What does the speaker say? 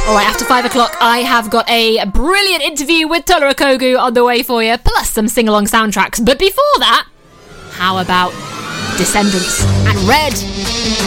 Alright, after 5 o'clock, I have got a brilliant interview with Tola Okogu on the way for you, plus some sing-along soundtracks. But before that, how about Descendants and Red?